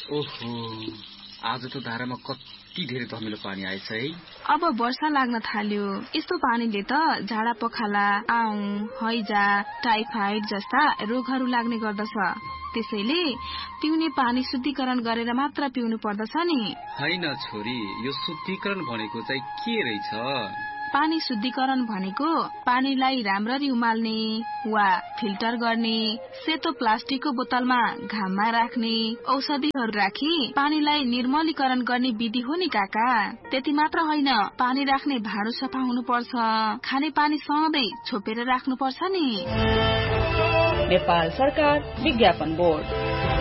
ओहो, आज त धारामा कति धेरै धमिलो पानी आएछ है। अब वर्षा लाग्न थाल्यो। यस्तो पानीले त झाडा पखाला, आउँ, हैजा, टाइफाइड जस्ता रोगहरू लाग्ने गर्दछ। त्यसैले पिउने पानी शुद्धिकरण गरेर मात्र पिउनु पर्दछ नि। हैन छोरी, यो शुद्धिकरण भनेको चाहिँ के रहेछ? पानी शुद्धिकरण भनेको पानीलाई राम्ररी उमाल्ने वा फिल्टर गर्ने, सेतो प्लास्टिकको बोतलमा घाममा राख्ने, औषधिहरू राखी पानीलाई निर्मलीकरण गर्ने विधि हो नि काका। त्यति मात्र होइन, पानी राख्ने भाँडो सफा हुनुपर्छ, खाने पानी सधैँ छोपेर राख्नुपर्छ नि। नेपाल सरकार विज्ञापन बोर्ड।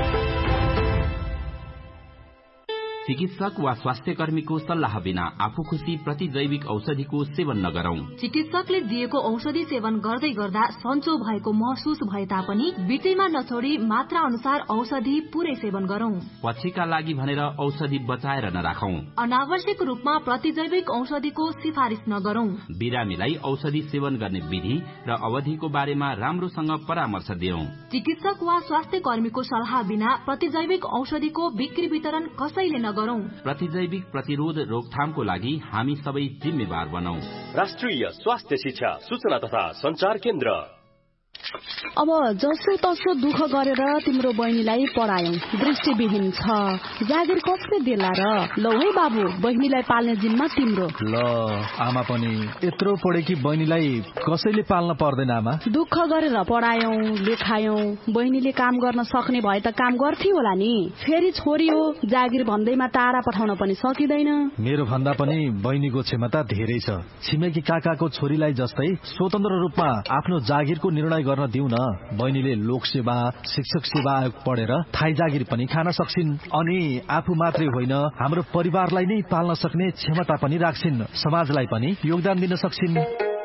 चिकित्सक वा स्वास्थ्य कर्मीको सल्लाह बिना आफू खुशी प्रतिजैविक औषधिको सेवन नगरौं। चिकित्सकले दिएको औषधि सेवन गर्दै गर्दा सन्चो भएको महसुस भए तापनि बिचैमा नछोडी मात्रा अनुसार औषधि पूरै सेवन गरौं। पछिका लागि भनेर औषधि बचाएर नराखौं। अनावश्यक रूपमा प्रतिजैविक औषधिको सिफारिस नगरौं। बिरामीलाई औषधि सेवन गर्ने विधि र अवधिको बारेमा राम्रोसँग परामर्श दियौं। चिकित्सक वा स्वास्थ्य कर्मीको सल्लाह बिना प्रतिजैविक औषधिको बिक्री वितरण कसैले नगरौं। प्रतिजैविक प्रतिरोध रोकथामको लागि हामी सबै जिम्मेवार बनौं। राष्ट्रिय स्वास्थ्य शिक्षा सूचना तथा संचार केन्द्र। अब जसो तसो दुःख गरेर तिम्रो बहिनीलाई पढायौ, दृष्टिविहीन छ, जागिर कसले देला र? लौ है बाबु, बहिनीलाई पाल्ने जिम्मा तिम्रो। ल आमा पनि यत्रो पढे कि बहिनीलाई कसैले पाल्न पर्दैन आमा। दुःख गरेर पढायौ, लेखायौ, बहिनीले काम गर्न सक्ने भए त काम गर्थी होला नि। फेरि छोरी हो, जागिर भन्दैमा टाढा पठाउन पनि सकिँदैन। मेरो भन्दा पनि बहिनीको क्षमता धेरै छ। छिमेकी काकाको छोरीलाई जस्तै स्वतन्त्र रूपमा आफ्नो जागिरको निर्णय गर्न दिउन। बहिनीले लोकसेवा, शिक्षक सेवा आयोग पढेर थाई जागिर पनि खान सक्छिन्, अनि आफू मात्रै होइन हाम्रो परिवारलाई नै पाल्न सक्ने क्षमता पनि राख्छिन्, समाजलाई पनि योगदान दिन सक्छिन्।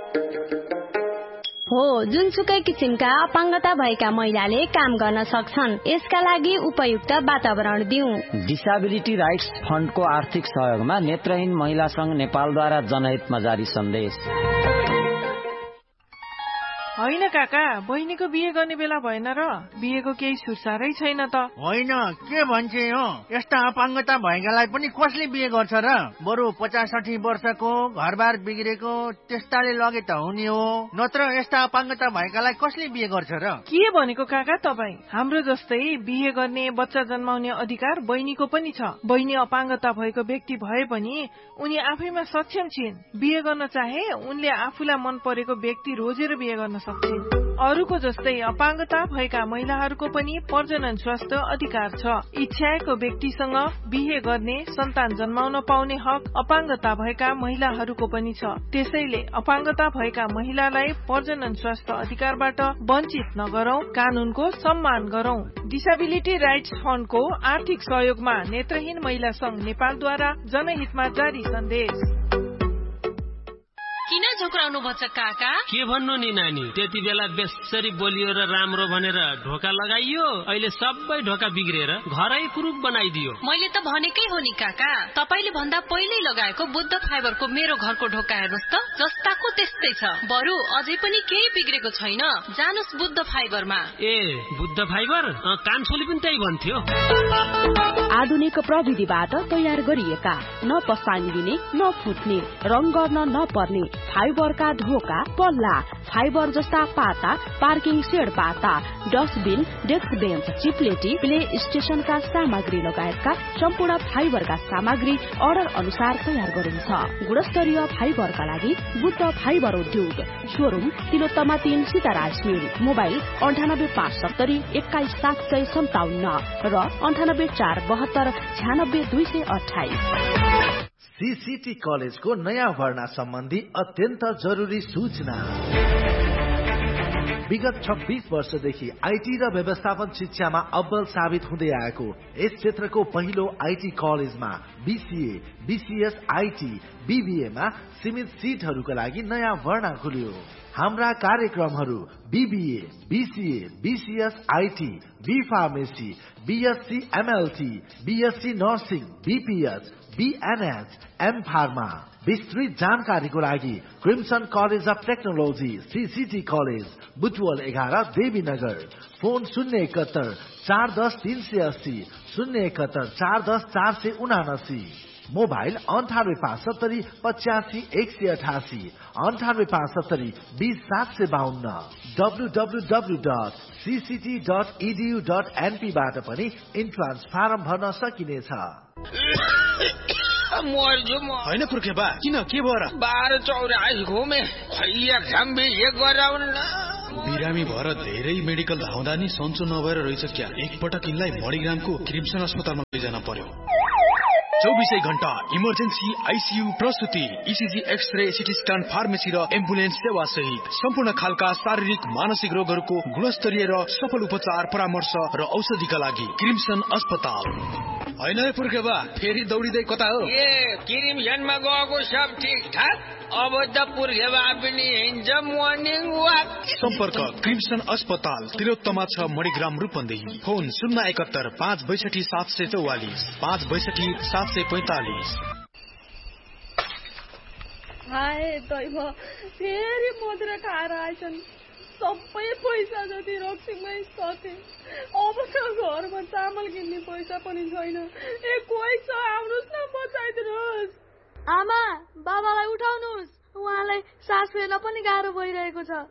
हो, जुनसुकै किसिमका अपाङ्गता भएका महिलाले काम गर्न सक्छन्। यसका लागि उपयुक्त वातावरण दिउँ। डिसेबिलिटी राइट्स फन्डको आर्थिक सहयोगमा नेत्रहीन महिला संघ नेपालद्वारा जनहितमा जारी सन्देश। होइन काका, बहिनीको बिहे गर्ने बेला भएन र? बिहेको केही सुरसारै छैन त। होइन, के भन्छ हो, यस्ता अपाङ्गता भएकालाई पनि कसले बिहे गर्छ र? बरु 50-60 वर्षको घरबार बिग्रेको त्यस्ताले लगे त हुने हो, नत्र यस्ता अपाङ्गता भएकालाई कसले बिहे गर्छ र? के भनेको काका तपाई? हाम्रो जस्तै बिहे गर्ने, बच्चा जन्माउने अधिकार बहिनीको पनि छ। बहिनी अपाङ्गता भएको व्यक्ति भए पनि उनी आफैमा सक्षम छिन्। बिहे गर्न चाहे उनले आफूलाई मन परेको व्यक्ति रोजेर बिहे गर्न सक्छन्। अरूको जस्तै अपाङ्गता भएका महिलाहरूको पनि प्रजनन स्वास्थ्य अधिकार छ। इच्छाएको व्यक्तिसँग बिहे गर्ने, सन्तान जन्माउन पाउने हक अपाङ्गता भएका महिलाहरूको पनि छ। त्यसैले अपाङ्गता भएका महिलालाई प्रजनन स्वास्थ्य अधिकारबाट वञ्चित नगरौं, कानूनको सम्मान गरौं। डिसेबिलिटी राइट्स फन्डको आर्थिक सहयोगमा नेत्रहीन महिला संघ नेपालद्वारा जनहितमा जारी सन्देश। किन झोक्राउनु भन्छ काका? के भन्नु नि नानी, त्यति बेला बेसरी बोलियो र राम्रो भनेर ढोका लगाइयो, अहिले सबै ढोका बिग्रेर घरै कुरूप बनाइदियो। मैले त भनेकै हो नि काका, तपाईले भन्दा पहिल्यै लगाएको बुद्ध फाइबरको मेरो घरको ढोका हेर्नुस् त, जस्ताको त्यस्तै छ। बरु अझै पनि केही बिग्रेको छैन। जानुस् बुद्ध फाइबरमा। ए बुद्ध फाइबर? कान्छोले पनि त्यही भन्थ्यो। आधुनिक प्रविधिबाट तयार गरिएका, न पसानी दिने, न फुट्ने, रङ गर्न नपर्ने फाइबरका ढोका, पल्ला, फाइबर जस्ता पाता, पार्किङ सेड पाता, डस्टबिन, डेस्क बेन्च, चिप्लेटी, प्ले स्टेशनका सामग्री लगायतका सम्पूर्ण फाइबरका सामग्री अर्डर अनुसार तयार गरिन्छ। गुणस्तरीय फाइबरका लागि बुद्ध फाइबर उद्योग, शोरूम तिलोत्तमा 3 सीताराज मिल, मोबाइल 9857 21757 र 9842 96228। सीसीटी कलेजको नयाँ भर्ना सम्बन्धी अत्यन्त जरुरी सूचना। विगत 26 वर्षदेखि आईटी र व्यवस्थापन शिक्षामा अव्वल साबित हुँदै आएको यस क्षेत्रको पहिलो आईटी कलेजमा बीसीए, बीसीएस आईटी, BBA-मा सीमित सिटहरूका लागि नयाँ भर्ना खुल्यो। हाम्रा कार्यक्रमहरू BBA, BCA, BCS IT, B-Pharmacy, BSc MLT, BSc Nursing, BPS, BNH, M-Pharma। विस्तृत जानकारीको लागि crimson college of technology CCT college Butwal 11 Devinagar. Phone 071 410 380 071 410 479। Mobile 98 85 188 98 20 752। www.cct.edu.np बाट पनि इन्ट्रान्स फारम भर्न सकिनेछ। होइन पुर्खेबा किन के भएर 12 चौरासी घुमे एक्जाम बिहे गराउन बिरामी भएर धेरै मेडिकल धाउँदा नि सन्चो नभएर रहेछ क्या। एकपटक यिनलाई मणिग्रामको क्रिम्सन अस्पतालमा लैजान पर्यो। 24 घण्टा emergency ICU प्रसुति ECG x-ray CT scan pharmacy र एम्बुलेन्स सेवा सहित सम्पूर्ण खालका शारीरिक मानसिक रोगहरूको गुणस्तरीय र सफल उपचार परामर्श र औषधिका लागि क्रिम्सन अस्पताल। होइन पुर्खेबा फेरि दौडिँदै कता हो? क्रिम्सनमा गएको सब ठिक ठाक। अब त पुर्खेबा पनि हिँड्छ मर्निङ वाक। सम्पर्क क्रिम्सन अस्पताल तिलोत्तमा 6 मणिग्राम रूपन्देही। फोन 071 562 744 562 745। हाय दैव फेरि मदिरा खाएर आइछन्। सबै पैसा जति रक्सीमै सथे। अब त घरमा चामल किन्ने पैसा पनि छैन। कोही छ आउनुहोस् न बचाइदिनुहोस्। आमा बाबालाई उठाउनुहोस्। उहाँलाई सास फेर्न पनि गाह्रो भइरहेको छ।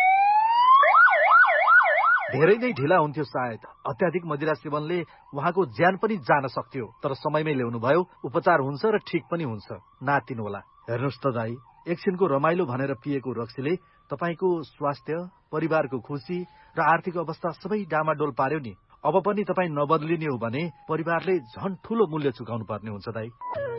धेरै नै ढिला हुन्थ्यो सायद। अत्याधिक मदिरा सेवनले उहाँको ज्यान पनि जान सक्थ्यो। तर समयमै ल्याउनु भयो। उपचार हुन्छ र ठीक पनि हुन्छ। नातिनु होला। हेर्नुहोस् त दाई, एकछिनको रमाइलो भनेर पिएको रक्सीले तपाईको स्वास्थ्य, परिवारको खुसी र आर्थिक अवस्था सबै डामाडोल पार्यो नि। अब पनि तपाई नबदलिने हो भने परिवारले झन् ठूलो मूल्य चुकाउनु पर्ने हुन्छ दाई।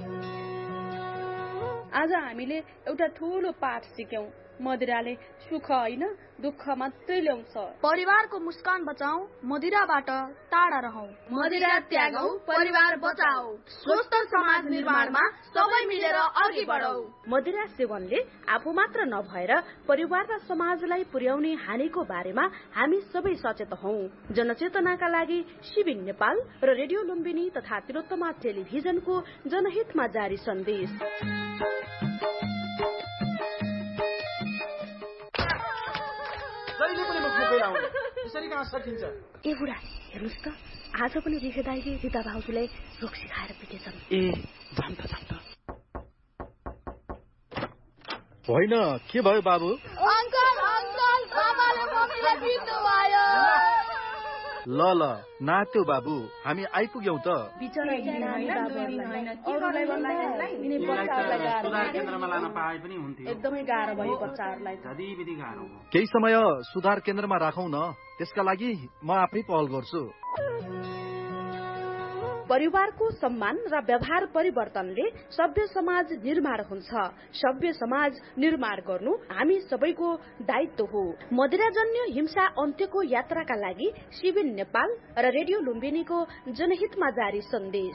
आज हामीले एउटा ठूलो पाठ सिक्यौं। मदिराले सुख होइन दुःख मात्रै ल्याउँछ। परिवारको मुस्कान बचाऊ, मदिराबाट टाढा रहौ। मदिरा त्यागौ, परिवार बचाऊ। स्वस्थ समाज निर्माणमा सबै मिलेर अघि बढौ। मदिरा सेवनले आफू मात्र नभएर परिवार र समाजलाई पुर्याउने हानिको बारेमा हामी सबै सचेत हौ। जनचेतनाका लागि शिविर नेपाल र रेडियो लुम्बिनी तथा तिलोत्तमा टेलिभिजनको जनहितमा जारी सन्देश। ए बुढा हेर्नुहोस् त, आज पनि रिखे दाइले रिता भाउजूलाई रक्सी खाएर पिटेछन्। होइन के भयो बाबु? अंकल अंकल बाबाले मम्मीलाई पिट्नु भयो। ल नात्यो बाबु, हामी आइपुग्यौं त। एकदमै गाह्रो भयो बच्चाहरूलाई। केही समय सुधार केन्द्रमा राखौं न, त्यसका लागि म आफै पहल गर्छु। परिवारको सम्मान र व्यवहार परिवर्तनले सभ्य समाज निर्माण हुन्छ। सभ्य समाज निर्माण गर्नु हामी सबैको दायित्व हो। मदिराजन्य हिंसा अन्त्यको यात्राका लागि शिविर नेपाल र रेडियो लुम्बिनीको जनहितमा जारी सन्देश।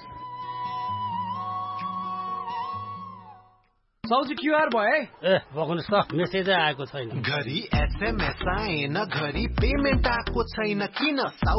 साउजी क्यूआर भयो ए बग्नुस् त मेसेज आएको छैन। घरि SMS आएन, घरि पेमेन्ट आएको छैन किन?